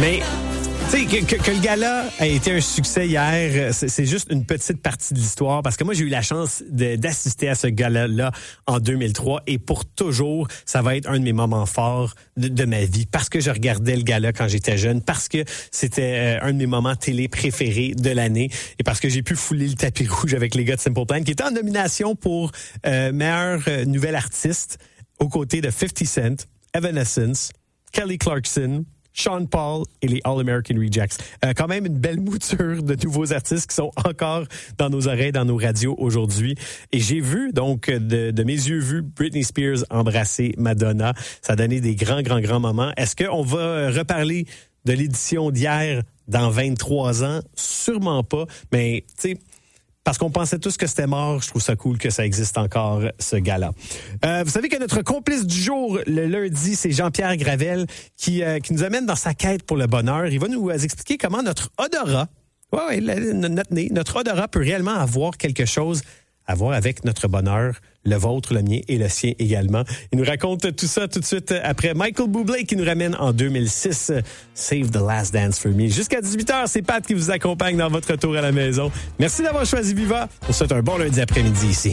Mais tu sais, que le gala a été un succès hier, c'est juste une petite partie de l'histoire parce que moi, j'ai eu la chance d'assister à ce gala-là en 2003 et pour toujours, ça va être un de mes moments forts de ma vie parce que je regardais le gala quand j'étais jeune, parce que c'était un de mes moments télé préférés de l'année et parce que j'ai pu fouler le tapis rouge avec les gars de Simple Plan qui étaient en nomination pour meilleur nouvel artiste aux côtés de 50 Cent, Evanescence, Kelly Clarkson, Sean Paul et les All-American Rejects. Quand même une belle mouture de nouveaux artistes qui sont encore dans nos oreilles, dans nos radios aujourd'hui. Et j'ai vu, donc, de mes yeux vus, Britney Spears embrasser Madonna. Ça a donné des grands moments. Est-ce qu'on va reparler de l'édition d'hier dans 23 ans? Sûrement pas. Mais, tu sais, parce qu'on pensait tous que c'était mort, je trouve ça cool que ça existe encore, ce gala. Vous savez que notre complice du jour, le lundi, c'est Jean-Pierre Gravel qui nous amène dans sa quête pour le bonheur. Il va nous expliquer comment notre odorat, notre nez, notre odorat peut réellement avoir quelque chose à voir avec notre bonheur, le vôtre, le mien et le sien également. Il nous raconte tout ça tout de suite après Michael Bublé qui nous ramène en 2006, Save the Last Dance for Me. Jusqu'à 18h, c'est Pat qui vous accompagne dans votre retour à la maison. Merci d'avoir choisi Viva. On vous souhaite un bon lundi après-midi ici.